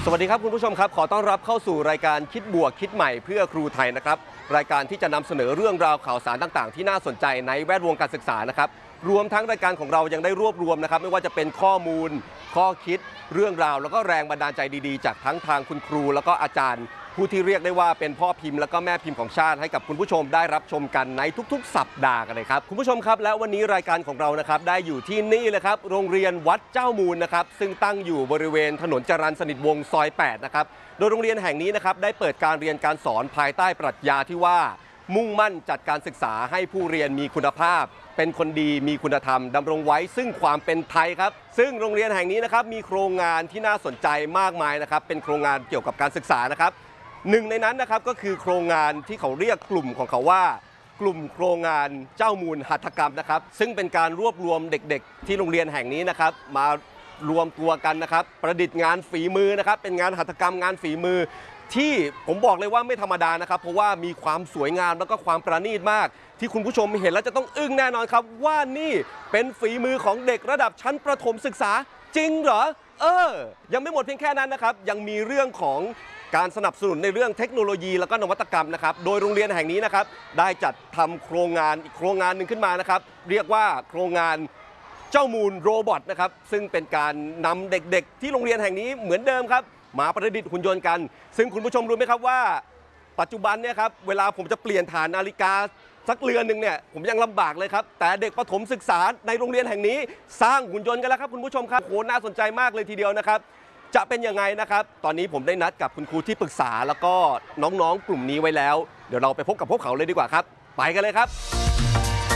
สวัสดีครับคุณผู้ชมครับขอต้อนรับเข้าสู่รายการคิดบวกคิดใหม่เพื่อครูไทยนะครับรายการที่จะนำเสนอเรื่องราวข่าวสารต่างๆที่น่าสนใจในแวดวงการศึกษานะครับรวมทั้งรายการของเรายังได้รวบรวมนะครับไม่ว่าจะเป็นข้อมูลข้อคิดเรื่องราวแล้วก็แรงบันดาลใจดีๆจากทั้งทางคุณครูแล้วก็อาจารย์ผู้ที่เรียกได้ว่าเป็นพ่อพิมพ์แล้วก็แม่พิมพ์ของชาติให้กับคุณผู้ชมได้รับชมกันในทุกๆสัปดาห์กันเลยครับคุณผู้ชมครับและวันนี้รายการของเรานะครับได้อยู่ที่นี่เลยครับโรงเรียนวัดเจ้ามูลนะครับซึ่งตั้งอยู่บริเวณถนนจรัญสนิทวงศ์ซอย8นะครับโดยโรงเรียนแห่งนี้นะครับได้เปิดการเรียนการสอนภายใต้ปรัชญาที่ว่ามุ่งมั่นจัดการศึกษาให้ผู้เรียนมีคุณภาพเป็นคนดีมีคุณธรรมดำรงไว้ซึ่งความเป็นไทยครับซึ่งโรงเรียนแห่งนี้นะครับมีโครงงานที่น่าสนใจมากมายนะครับเป็นโครงงานเกี่ยวกับการศึกษานะครับหนึ่งในนั้นนะครับก็คือโครงงานที่เขาเรียกกลุ่มของเขาว่ากลุ่มโครงงานเจ้ามูลหัตถกรรมนะครับซึ่งเป็นการรวบรวมเด็กๆที่โรงเรียนแห่งนี้นะครับมารวมตัวกันนะครับประดิษฐ์งานฝีมือนะครับเป็นงานหัตถกรรมงานฝีมือที่ผมบอกเลยว่าไม่ธรรมดานะครับเพราะว่ามีความสวยงามแล้วก็ความประณีตมากที่คุณผู้ชมเห็นแล้วจะต้องอึ้งแน่นอนครับว่านี่เป็นฝีมือของเด็กระดับชั้นประถมศึกษาจริงเหรอยังไม่หมดเพียงแค่นั้นนะครับยังมีเรื่องของการสนับสนุนในเรื่องเทคโนโลยีแล้วก็นวัตกรรมนะครับโดยโรงเรียนแห่งนี้นะครับได้จัดทำโครงงานอีกโครงงานหนึ่งขึ้นมานะครับเรียกว่าโครงงานเจ้ามูลโรบอทนะครับซึ่งเป็นการนำเด็กๆที่โรงเรียนแห่งนี้เหมือนเดิมครับมาประดิษฐ์หุ่นยนต์กันซึ่งคุณผู้ชมรู้ไหมครับว่าปัจจุบันเนี่ยครับเวลาผมจะเปลี่ยนฐานนาฬิกาสักเรือนหนึ่งเนี่ยผมยังลำบากเลยครับแต่เด็กประถมศึกษาในโรงเรียนแห่งนี้สร้างหุ่นยนต์กันแล้วครับคุณผู้ชมครับโหน่าสนใจมากเลยทีเดียวนะครับจะเป็นยังไงนะครับตอนนี้ผมได้นัดกับคุณครูที่ปรึกษาแล้วก็น้องๆกลุ่มนี้ไว้แล้วเดี๋ยวเราไปพบกับพวกเขาเลยดีกว่าครับไปกันเลยครับ